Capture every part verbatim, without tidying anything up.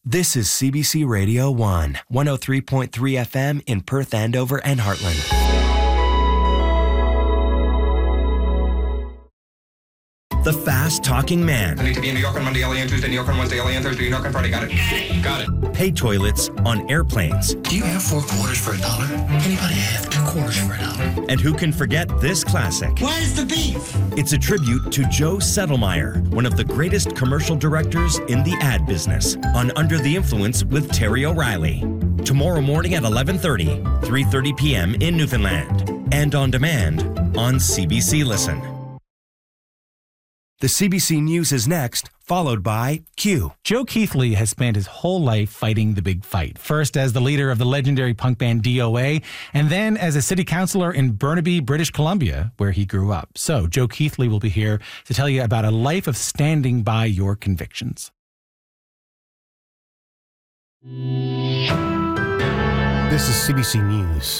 This is C B C Radio one, one oh three point three F M in Perth, Andover, and Heartland. The fast-talking man. I need to be in New York on Monday, L A on Tuesday, New York on Wednesday, L A on Thursday, New York on Friday. Got it. Got it. Pay toilets on airplanes. Do you have four quarters for a dollar? Anybody have two quarters for a dollar? And who can forget this classic? Where's the beef? It's a tribute to Joe Settlemeyer, one of the greatest commercial directors in the ad business, on Under the Influence with Terry O'Reilly. Tomorrow morning at eleven thirty, three thirty p.m. in Newfoundland. And on demand on C B C Listen. The C B C News is next, followed by Q. Joe Keithley has spent his whole life fighting the big fight. First as the leader of the legendary punk band D O A, and then as a city councillor in Burnaby, British Columbia, where he grew up. So Joe Keithley will be here to tell you about a life of standing by your convictions. This is C B C News.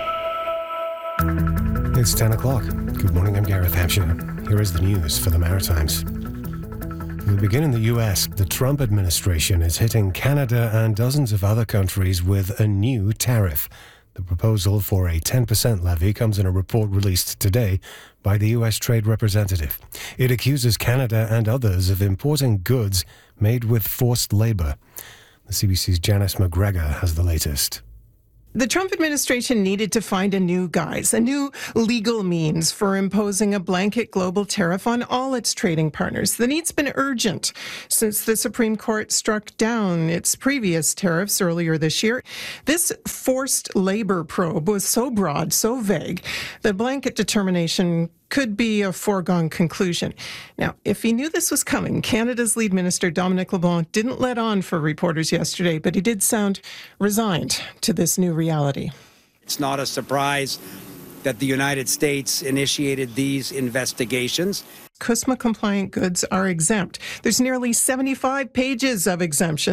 It's ten o'clock. Good morning, I'm Gareth Hampshire. Here is the news for the Maritimes. We'll begin in the U S. The Trump administration is hitting Canada and dozens of other countries with a new tariff. The proposal for a ten percent levy comes in a report released today by the U S Trade Representative. It accuses Canada and others of importing goods made with forced labor. The C B C's Janice McGregor has the latest. The Trump administration needed to find a new guise, a new legal means for imposing a blanket global tariff on all its trading partners. The need's been urgent since the Supreme Court struck down its previous tariffs earlier this year. This forced labor probe was so broad, so vague, the blanket determination could be a foregone conclusion. Now, if he knew this was coming, Canada's lead minister, Dominic LeBlanc, didn't let on for reporters yesterday, but he did sound resigned to this new reality. It's not a surprise that the United States initiated these investigations. C U S M A-compliant goods are exempt. There's nearly seventy-five pages of exemptions.